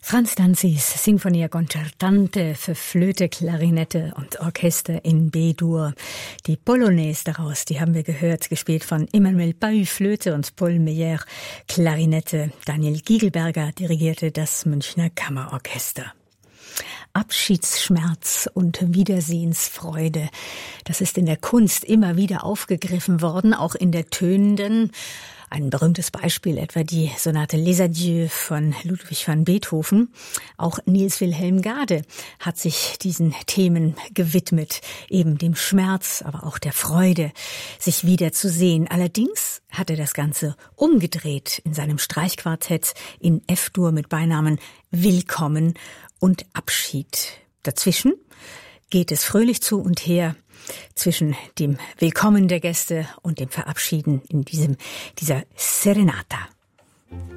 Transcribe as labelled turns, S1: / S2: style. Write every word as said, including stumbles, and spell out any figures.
S1: Franz Danzis Sinfonia Concertante für Flöte, Klarinette und Orchester in B-Dur. Die Polonaise daraus, die haben wir gehört, gespielt von Emmanuel Pahu Flöte und Paul Meyer Klarinette. Daniel Giegelberger dirigierte das Münchner Kammerorchester. Abschiedsschmerz und Wiedersehensfreude. Das ist in der Kunst immer wieder aufgegriffen worden, auch in der tönenden. Ein berühmtes Beispiel etwa die Sonate Les Adieux von Ludwig van Beethoven. Auch Niels Wilhelm Gade hat sich diesen Themen gewidmet, eben dem Schmerz, aber auch der Freude, sich wiederzusehen. Allerdings hat er das Ganze umgedreht in seinem Streichquartett in F-Dur mit Beinamen Willkommen und Abschied. Dazwischen geht es fröhlich zu und her zwischen dem Willkommen der Gäste und dem Verabschieden in diesem, dieser Serenata.